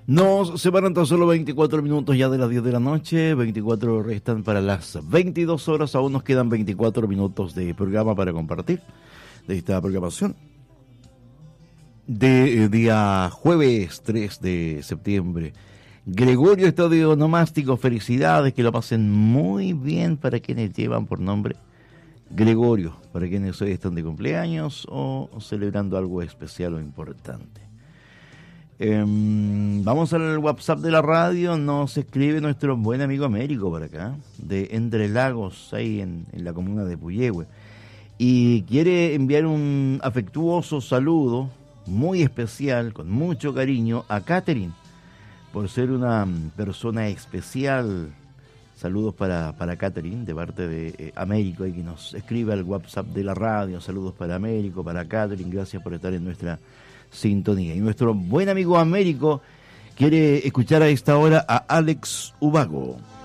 Nos separan tan solo 24 minutos ya de las 10 de la noche, 24 restan para las 22 horas, aún nos quedan 24 minutos de programa para compartir de esta programación de día jueves 3 de septiembre. Gregorio, Estadio Onomástico, felicidades, que lo pasen muy bien para quienes llevan por nombre Gregorio, para quienes hoy están de cumpleaños o celebrando algo especial o importante. Vamos al WhatsApp de la radio. Nos escribe nuestro buen amigo Américo por acá, de Entre Lagos, ahí en la comuna de Puyehue, y quiere enviar un afectuoso saludo muy especial, con mucho cariño, a Catherine, por ser una persona especial. Saludos para Catherine, de parte de Américo, y que nos escribe al WhatsApp de la radio. Saludos para Américo, para Catherine, gracias por estar en nuestra sintonía. Y nuestro buen amigo Américo quiere escuchar a esta hora a Alex Ubago.